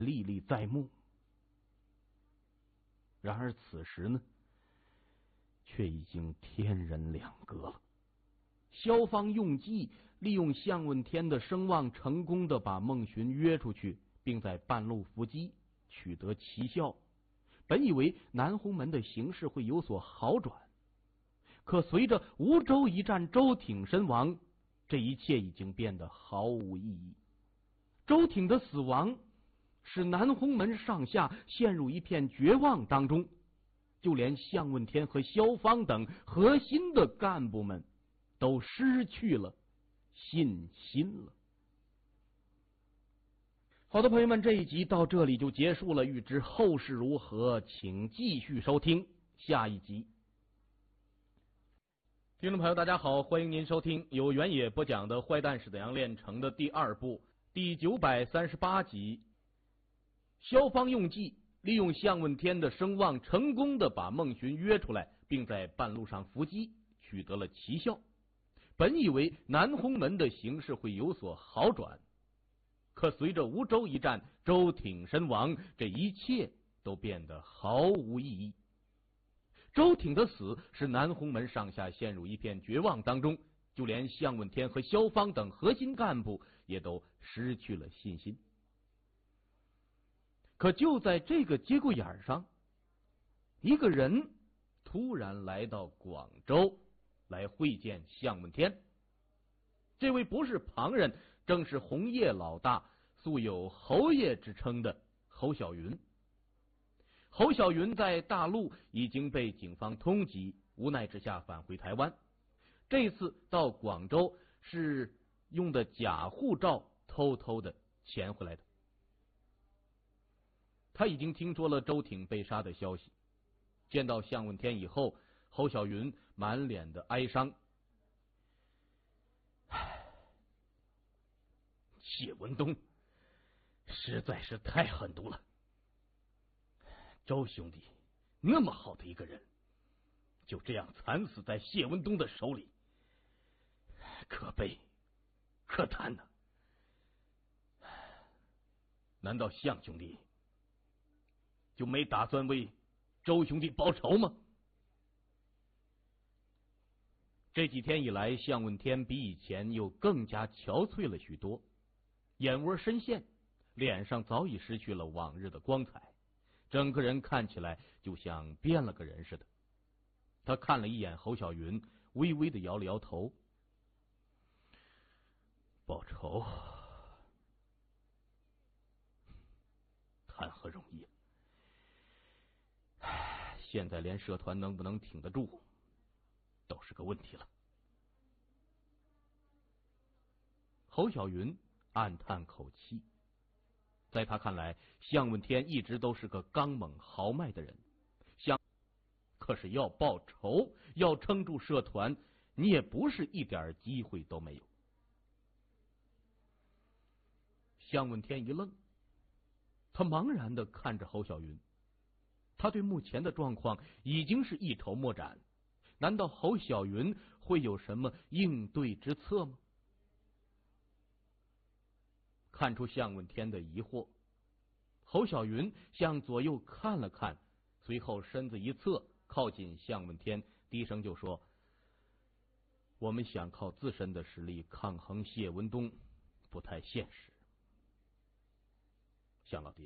历历在目。然而此时呢，却已经天人两隔了。萧芳用计利用向问天的声望，成功的把孟寻约出去，并在半路伏击，取得奇效。本以为南鸿门的形势会有所好转，可随着梧州一战周挺身亡，这一切已经变得毫无意义。周挺的死亡使南鸿门上下陷入一片绝望当中，就连向问天和萧芳等核心的干部们都失去了信心了。好的，朋友们，这一集到这里就结束了，欲知后事如何，请继续收听下一集。听众朋友大家好，欢迎您收听由原野播讲的《坏蛋使得杨炼成》的第2部第938集。萧芳用计利用向问天的声望，成功的把孟寻约出来，并在半路上伏击，取得了奇效。本以为南鸿门的形势会有所好转，可随着梧州一战周挺身亡，这一切都变得毫无意义。周挺的死使南鸿门上下陷入一片绝望当中，就连向问天和萧芳等核心干部也都失去了信心。可就在这个节骨眼上，一个人突然来到广州来会见向问天。这位不是旁人，正是红叶老大，素有侯爷之称的侯小云。侯小云在大陆已经被警方通缉，无奈之下返回台湾。这次到广州是用的假护照偷偷的潜回来的。他已经听说了周挺被杀的消息，见到向问天以后，侯小云满脸的哀伤。谢文东实在是太狠毒了，周兄弟那么好的一个人，就这样惨死在谢文东的手里，可悲可叹呐！难道向兄弟就没打算为周兄弟报仇吗？这几天以来，向问天比以前又更加憔悴了许多，眼窝深陷，脸上早已失去了往日的光彩，整个人看起来就像变了个人似的。他看了一眼侯小云，微微的摇了摇头。报仇谈何容易，现在连社团能不能挺得住都是个问题了。侯小云暗叹口气，在他看来，向问天一直都是个刚猛豪迈的人，可是要报仇，要撑住社团，你也不是一点机会都没有。向问天一愣，他茫然的看着侯小云，他对目前的状况已经是一筹莫展，难道侯小云会有什么应对之策吗？看出向问天的疑惑，侯小云向左右看了看，随后身子一侧，靠近向问天，低声就说：我们想靠自身的实力抗衡谢文东不太现实，向老弟，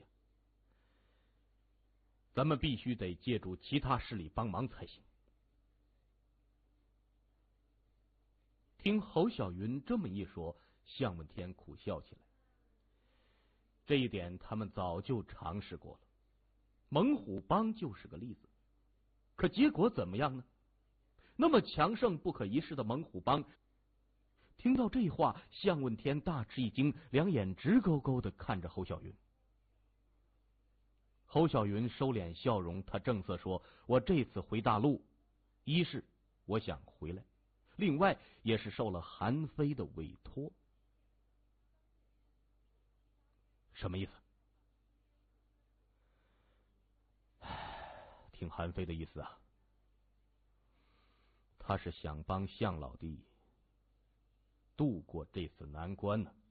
咱们必须得借助其他势力帮忙才行。听侯小云这么一说，向问天苦笑起来。这一点他们早就尝试过了，猛虎帮就是个例子。可结果怎么样呢？那么强盛不可一世的猛虎帮，听到这话，向问天大吃一惊，两眼直勾勾的看着侯小云。侯小云收敛笑容，他正色说：我这次回大陆，一是我想回来，另外也是受了韩非的委托。什么意思？听韩非的意思啊，他是想帮向老弟度过这次难关呢。